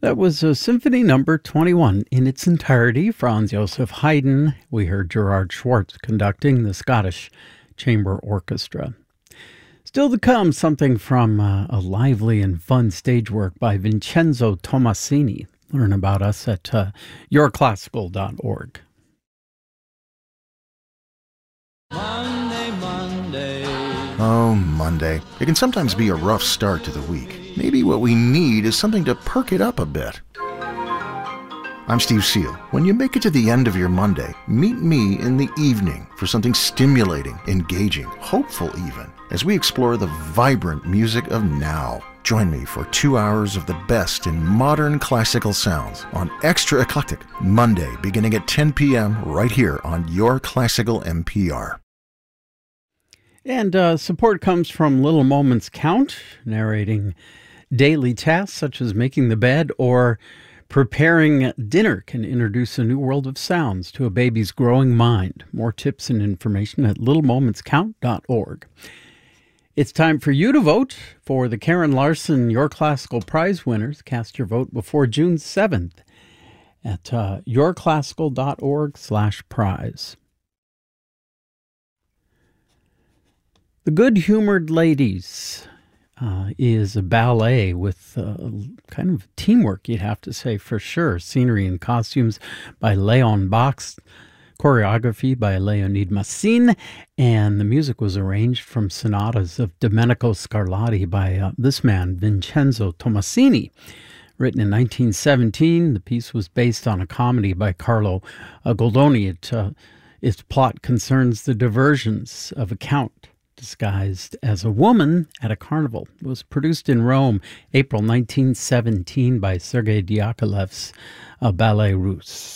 That was Symphony Number 21 in its entirety. Franz Joseph Haydn. We heard Gerard Schwartz conducting the Scottish Chamber Orchestra. Still to come, something from a lively and fun stage work by Vincenzo Tomasini. Learn about us at yourclassical.org. Monday. Oh, Monday. It can sometimes be a rough start to the week. Maybe what we need is something to perk it up a bit. I'm Steve Seal. When you make it to the end of your Monday, meet me in the evening for something stimulating, engaging, hopeful even, as we explore the vibrant music of now. Join me for 2 hours of the best in modern classical sounds on Extra Eclectic, Monday beginning at 10 p.m. right here on Your Classical NPR. And support comes from Little Moments Count, narrating daily tasks such as making the bed or preparing dinner can introduce a new world of sounds to a baby's growing mind. More tips and information at littlemomentscount.org. It's time for you to vote for the Karen Larson Your Classical Prize winners. Cast your vote before June 7th at yourclassical.org/prize. The Good-Humored Ladies is a ballet with kind of teamwork, you'd have to say, for sure. Scenery and costumes by Leon Bachs, choreography by Leonid Massin, and the music was arranged from sonatas of Domenico Scarlatti by this man, Vincenzo Tomasini. Written in 1917, the piece was based on a comedy by Carlo Goldoni. Its plot concerns the diversions of a count disguised as a woman at a carnival. It was produced in Rome, April 1917, by Sergei Diaghilev's Ballet Russe.